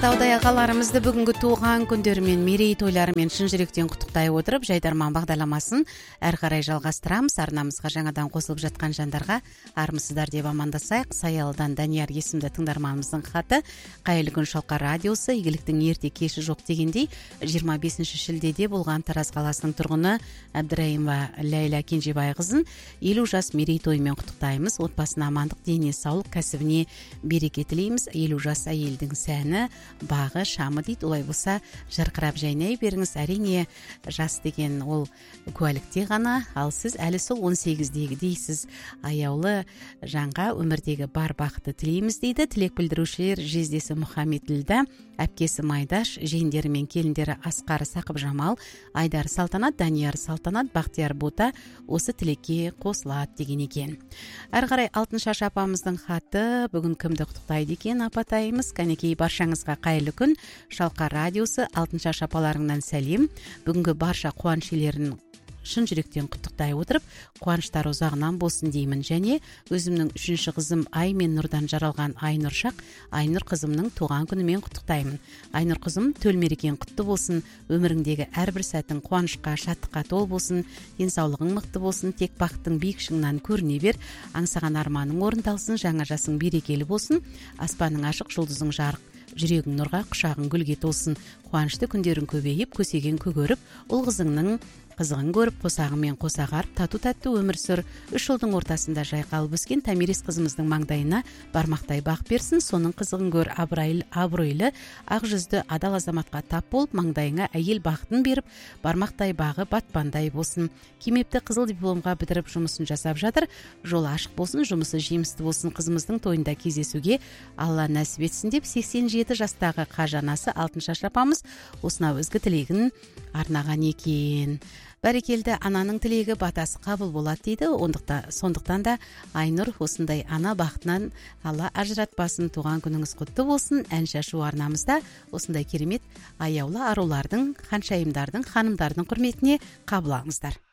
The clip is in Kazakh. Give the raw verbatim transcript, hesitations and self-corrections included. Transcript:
Таудай ағаларымызды бүгінгі туған күндерімен, мерейтойларымен шын жүректен құттықтай отырып, жайдарман бағдарламасын әрі қарай жалғастырамыз. Арнамызға жаңадан қосылып жатқан жандарға армысыздар деп амандасайық. Саялыдан Данияр есімді тыңдарманымыздың хаты: қайырлы күн Шалқар радиосы, игіліктің ерте кеші жоқ дегендей, жиырма бесінші шілдеде болған Тараз қаласының тұрғыны Әбдірайымова Ләйла Кенжебайқызын елу жас мерейтойымен құттықтаймыз. Отбасына амандық, дене саулық, кәсібіне береке тілейміз. елу жас әйелдің сәні, бағы, шамы дейді. Олай болса жарқырап жайнай беріңіз. Әрине жас деген ол куәлікте ғана, ал сіз әлі сол он сегіздегі дейсіз. Аяулы жанға өмірдегі бар бақыты тілейміз дейді. Тілек білдірушілер: жездесі Мұхаммеділда, әпкесі Майдаш, жиендері мен келіндері Асқар Сақып Жамал, Айдар Салтанат, Данияр Салтанат, Бақтияр Бота осы тілекке қосылады деген екен. Әрі қарай Алтыншаш апамыздың хаты: бүгін кімді құттықтайды екен апатайымыз? Кәнекей, баршаңызға қайырлы күн. Шалқар радиосы, Алтыншаш апаларыңнан сәлем. Бүгінгі барша қуаныш иелерін шын жүректен құттықтай отырып, қуаныштар ұзағынан болсын деймін. Және өзімнің үшінші қызым Ай мен Нұрдан жаралған Айнұр Шақ, Айнұр қызымның туған күнімен құттықтаймын. Айнұр қызым, төл мерекен құтты болсын, өміріңдегі әрбір сәтің қуанышқа, шаттыққа тол болсын, денсаулығың мықты болсын, тек бақыттың биік шыңнан көріне бер, аңсаған арманың орындалсын, жаңа жасың берекелі болсын, аспанның ашық, жұлдызың жарық, жүрегің нұрға, құшағың гүлге толсын, қуанышты күндерің көбейіп, көсеген көгеріп, ұл қызыңның қызығын көріп, қосағымен қосағарып, тату-тәтті өмір сүр. Үш жылдың ортасында жайқалып өскен Тамирис қызымыздың маңдайына бармақтай бақ берсін. Соның қызығын көр, абыройлы, абыройлы, ақ жүзді адал азаматқа тап болып, маңдайыңа әйел бақытын беріп, бармақтай бағы батпандай болсын. Кемепті қызыл дипломға бітіріп жұмысын жасап жатыр. Жолы ашық болсын, жұмысы жемісті болсын. Қызымыздың тойында кездесуге Алла нәсіп етсін деп сексен жеті жастағы қажанасы Алтыншаш апамыз осынау ізгі тілегін арнаған екен. Бәрекелді, ананың тілегі батасы қабыл болады дейді. Ондықта, сондықтан да Айнұр осындай ана бақытынан Алла ажыратпасын, туған күніңіз құтты болсын. Ән шашу арнамызда осындай керемет аяулы арулардың, ханшайымдардың, ханымдардың құрметіне қабыл алыңыздар.